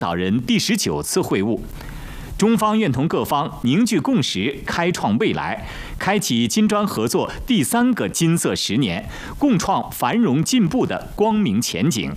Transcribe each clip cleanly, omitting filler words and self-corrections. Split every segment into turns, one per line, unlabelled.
导人第19次会晤。中方愿同各方凝聚共识，开创未来，开启金砖合作第3个金色10年，共创繁荣进步的光明前景。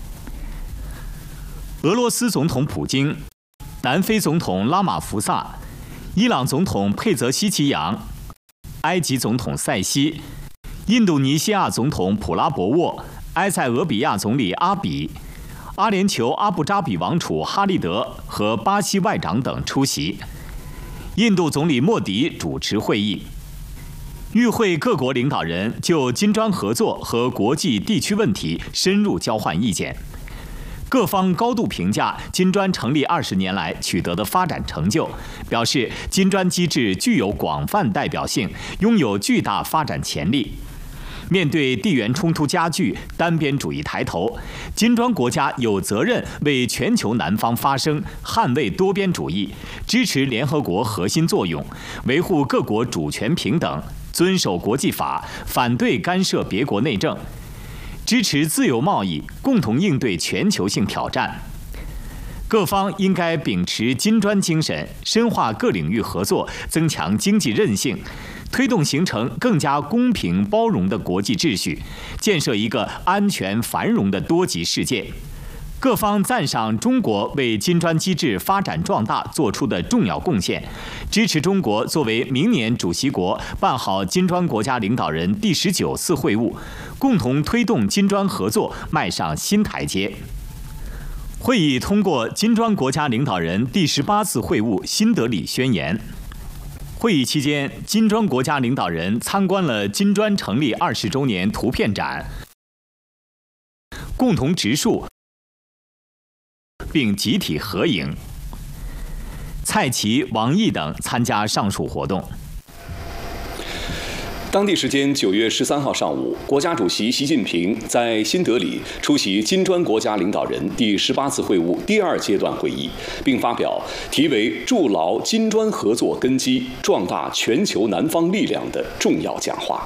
俄罗斯总统普京、南非总统拉马福萨、伊朗总统佩泽希奇扬、埃及总统塞西、印度尼西亚总统普拉博沃、埃塞俄比亚总理阿比、阿联酋阿布扎比王储哈利德和巴西外长等出席。印度总理莫迪主持会议。与会各国领导人就金砖合作和国际地区问题深入交换意见。各方高度评价金砖成立20年来取得的发展成就，表示金砖机制具有广泛代表性，拥有巨大发展潜力。面对地缘冲突加剧、单边主义抬头，金砖国家有责任为全球南方发声，捍卫多边主义，支持联合国核心作用，维护各国主权平等，遵守国际法，反对干涉别国内政，支持自由贸易，共同应对全球性挑战。各方应该秉持金砖精神，深化各领域合作，增强经济韧性，推动形成更加公平包容的国际秩序，建设一个安全繁荣的多极世界。各方赞赏中国为金砖机制发展壮大做出的重要贡献，支持中国作为明年主席国办好金砖国家领导人第19次会晤，共同推动金砖合作迈上新台阶。会议通过金砖国家领导人第18次会晤新德里宣言。会议期间，金砖国家领导人参观了金砖成立20周年图片展，共同植树并集体合影。蔡奇、王毅等参加上述活动。
当地时间9月13号上午，国家主席习近平在新德里出席金砖国家领导人第18次会晤第2阶段会议，并发表题为"筑牢金砖合作根基，壮大全球南方力量"的重要讲话。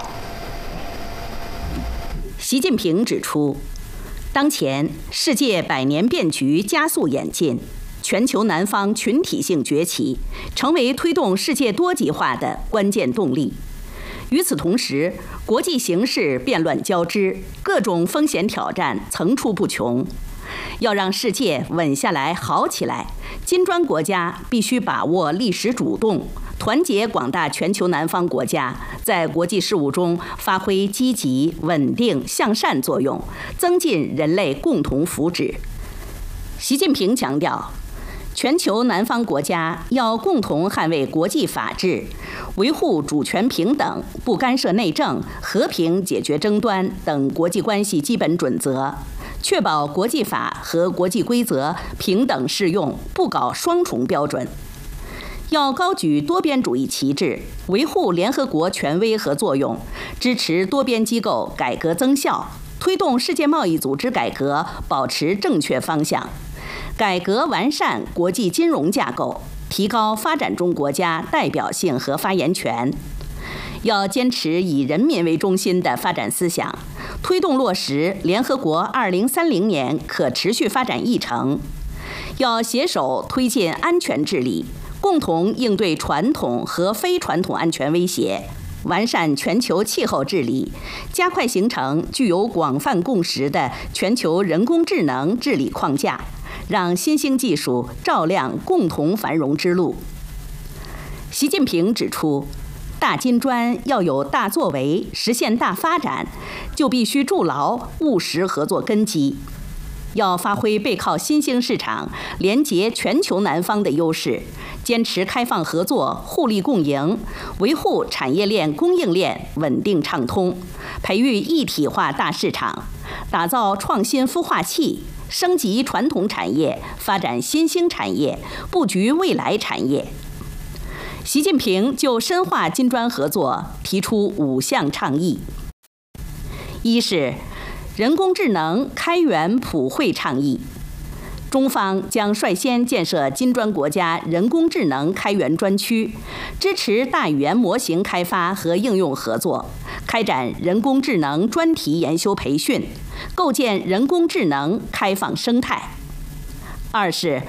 习近平指出，当前世界百年变局加速演进，全球南方群体性崛起，成为推动世界多极化的关键动力。与此同时，国际形势变乱交织，各种风险挑战层出不穷。要让世界稳下来、好起来，金砖国家必须把握历史主动，团结广大全球南方国家，在国际事务中发挥积极、稳定、向善作用，增进人类共同福祉。习近平强调，全球南方国家要共同捍卫国际法治，维护主权平等、不干涉内政、和平解决争端等国际关系基本准则，确保国际法和国际规则平等适用，不搞双重标准。要高举多边主义旗帜，维护联合国权威和作用，支持多边机构改革增效，推动世界贸易组织改革保持正确方向。改革完善国际金融架构，提高发展中国家代表性和发言权。要坚持以人民为中心的发展思想，推动落实联合国2030年可持续发展议程。要携手推进安全治理，共同应对传统和非传统安全威胁，完善全球气候治理，加快形成具有广泛共识的全球人工智能治理框架，让新兴技术照亮共同繁荣之路。习近平指出，大金砖要有大作为，实现大发展，就必须筑牢务实合作根基。要发挥背靠新兴市场、连结全球南方的优势，坚持开放合作、互利共赢，维护产业链、供应链稳定畅通，培育一体化大市场，打造创新孵化器，升级传统产业，发展新兴产业，布局未来产业。习近平就深化金砖合作提出5项倡议：一是人工智能开源普惠倡议，中方将率先建设金砖国家人工智能开源专区，支持大语言模型开发和应用合作，开展人工智能专题研修培训，构建人工智能开放生态。二是